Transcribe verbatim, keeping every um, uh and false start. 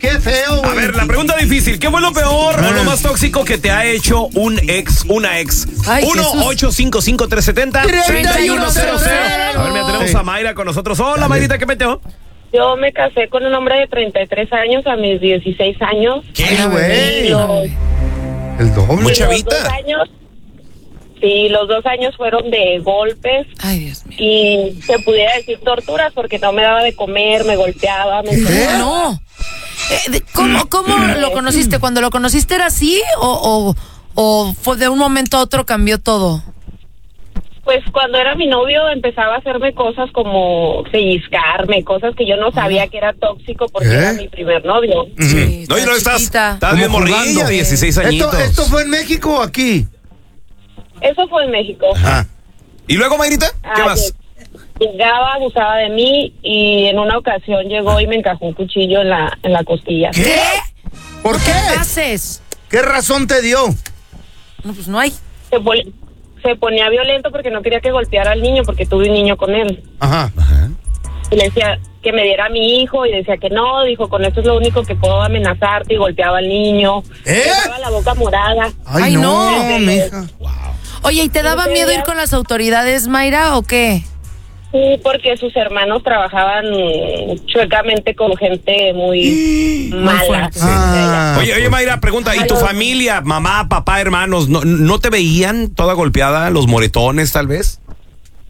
qué feo, güey. A ver, la pregunta difícil. ¿Qué fue lo peor ah. o lo más tóxico que te ha hecho un ex, una ex? uno ocho cinco cinco tres siete cero tres uno cero cero. A ver, mira, tenemos a Mayra con nosotros. Hola, Mayrita, ¿qué metió? Yo me casé con un hombre de treinta y tres años a mis dieciséis años. ¿Qué, güey? El doble. Muy chavita. Los dos años, sí, los dos años fueron de golpes. Ay, Dios mío. Y se pudiera decir torturas porque no me daba de comer, me golpeaba. Me ¿Qué? No. Eh, ¿Cómo, cómo lo conociste? ¿Cuando lo conociste era así o, o, o fue de un momento a otro cambió todo? Pues cuando era mi novio empezaba a hacerme cosas como pellizcarme, cosas que yo no sabía que era tóxico porque ¿Eh? era mi primer novio. Sí, no, y no estás, estás bien morrilla, dieciséis añitos. ¿Esto, ¿Esto fue en México o aquí? Eso fue en México. Ajá. ¿Y luego, Mayrita? ¿Qué ah, más? Llegaba, abusaba de mí y en una ocasión llegó y me encajó un cuchillo en la, en la costilla. ¿Qué? ¿Por qué? ¿Qué haces? ¿Qué razón te dio? No, pues no hay. Se pone... Se ponía violento porque no quería que golpeara al niño porque tuve un niño con él. Ajá, ajá. Y le decía que me diera a mi hijo y decía que no, dijo, con esto es lo único que puedo amenazarte y golpeaba al niño. ¿Eh? Le daba la boca morada. Ay, Ay no, no. mija. Wow. Oye, ¿y te daba miedo ir con las autoridades, Mayra, o qué? Sí, porque sus hermanos trabajaban chuecamente con gente muy, muy mala. Ah, oye, oye, Mayra, pregunta, ¿y tu familia, mamá, papá, hermanos, no, no te veían toda golpeada, los moretones tal vez?